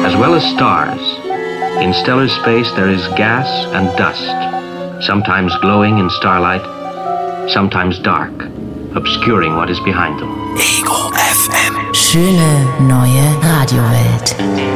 as well as stars. In stellar space there is gas and dust, sometimes glowing in starlight, sometimes dark, obscuring what is behind them. Ego FM. Schöne neue Radiowelt.